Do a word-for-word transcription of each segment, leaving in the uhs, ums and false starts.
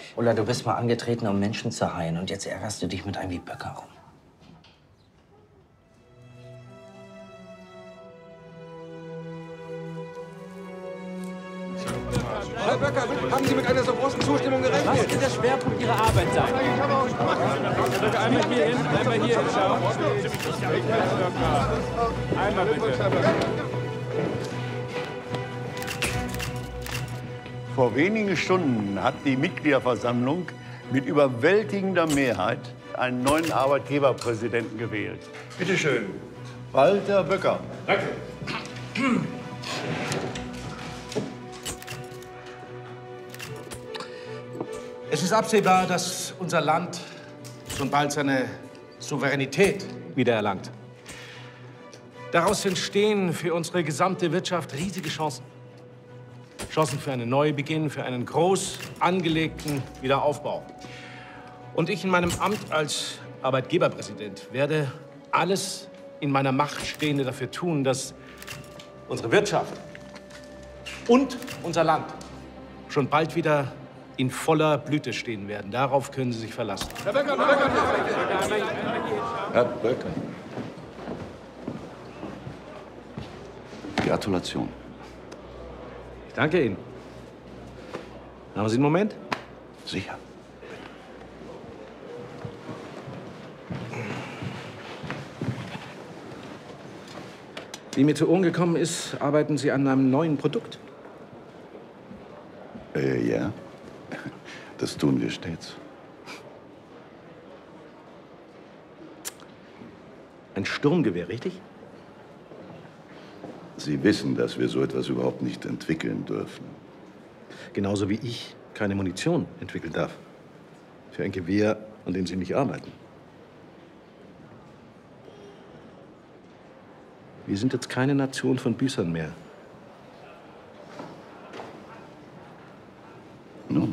Ulla, du bist mal angetreten, um Menschen zu heilen. Und jetzt ärgerst du dich mit einem wie Böcker rum. Herr Böcker, haben Sie mit einer so großen Zustimmung gerechnet? Was wird der Schwerpunkt Ihrer Arbeit sein? Herr Böcker, einmal hier hin, einmal hier hinschauen. Einmal bitte. Vor wenigen Stunden hat die Mitgliederversammlung mit überwältigender Mehrheit einen neuen Arbeitgeberpräsidenten gewählt. Bitte schön, Walter Böcker. Danke. Es ist absehbar, dass unser Land schon bald seine Souveränität wiedererlangt. Daraus entstehen für unsere gesamte Wirtschaft riesige Chancen. Chancen für einen Neubeginn, für einen groß angelegten Wiederaufbau. Und ich in meinem Amt als Arbeitgeberpräsident werde alles in meiner Macht Stehende dafür tun, dass unsere Wirtschaft und unser Land schon bald wieder in voller Blüte stehen werden. Darauf können Sie sich verlassen. Herr Böcker, Herr Böcker, Herr Böcker. Gratulation. Ich danke Ihnen. Haben Sie einen Moment? Sicher. Wie mir zu Ohren gekommen ist, arbeiten Sie an einem neuen Produkt. Äh, ja. Das tun wir stets. Ein Sturmgewehr, richtig? Sie wissen, dass wir so etwas überhaupt nicht entwickeln dürfen. Genauso wie ich keine Munition entwickeln darf. Für ein Gewehr, an dem Sie nicht arbeiten. Wir sind jetzt keine Nation von Büßern mehr. Nun.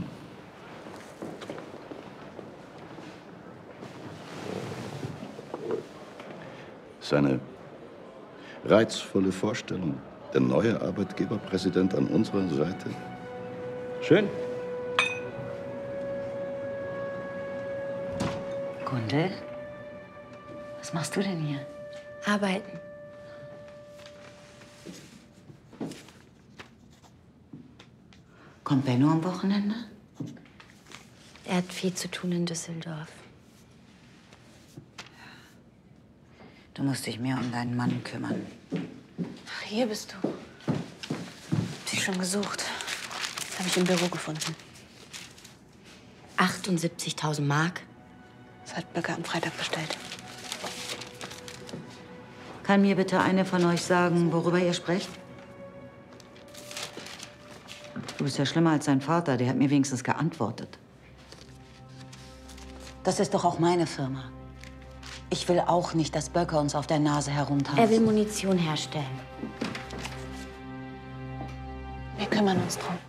Seine reizvolle Vorstellung, der neue Arbeitgeberpräsident an unserer Seite. Schön. Gundel, was machst du denn hier? Arbeiten. Kommt Benno am Wochenende? Er hat viel zu tun in Düsseldorf. Du musst dich mehr um deinen Mann kümmern. Ach, hier bist du. Hab dich schon gesucht. Das habe ich im Büro gefunden. achtundsiebzigtausend Mark. Das hat Böcker am Freitag bestellt. Kann mir bitte eine von euch sagen, worüber ihr sprecht? Du bist ja schlimmer als dein Vater. Der hat mir wenigstens geantwortet. Das ist doch auch meine Firma. Ich will auch nicht, dass Böcker uns auf der Nase herumtanzt. Er will Munition herstellen. Wir kümmern uns drum.